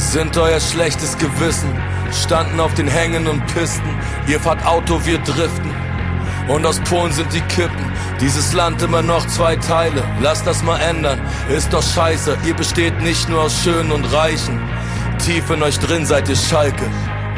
sind euer schlechtes Gewissen. Standen auf den Hängen und Pisten. Ihr fahrt Auto, wir driften. Und aus Polen sind die Kippen. Dieses Land immer noch 2 Teile. Lasst das mal ändern, ist doch scheiße. Ihr besteht nicht nur aus Schönen und Reichen. Tief in euch drin seid ihr Schalke.